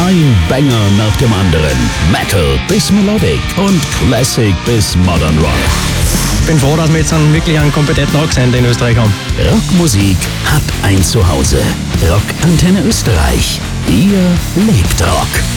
Ein Banger nach dem anderen. Metal bis Melodic und Classic bis Modern Rock. Ich bin froh, dass wir jetzt wirklich einen kompetenten Rocksender in Österreich haben. Rockmusik hat ein Zuhause. Rock Antenne Österreich. Hier lebt Rock.